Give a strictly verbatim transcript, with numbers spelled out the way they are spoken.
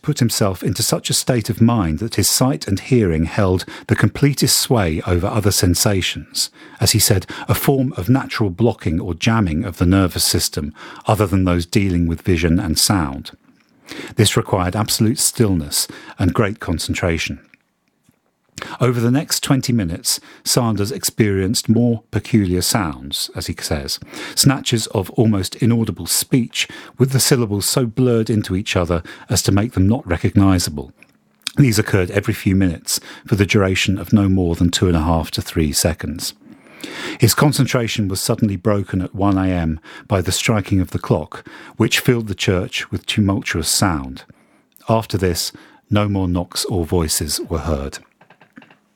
put himself into such a state of mind that his sight and hearing held the completest sway over other sensations, as he said, a form of natural blocking or jamming of the nervous system other than those dealing with vision and sound. This required absolute stillness and great concentration. Over the next twenty minutes, Sanders experienced more peculiar sounds, as he says, snatches of almost inaudible speech with the syllables so blurred into each other as to make them not recognisable. These occurred every few minutes for the duration of no more than two and a half to three seconds. His concentration was suddenly broken at one a.m. by the striking of the clock, which filled the church with tumultuous sound. After this, no more knocks or voices were heard.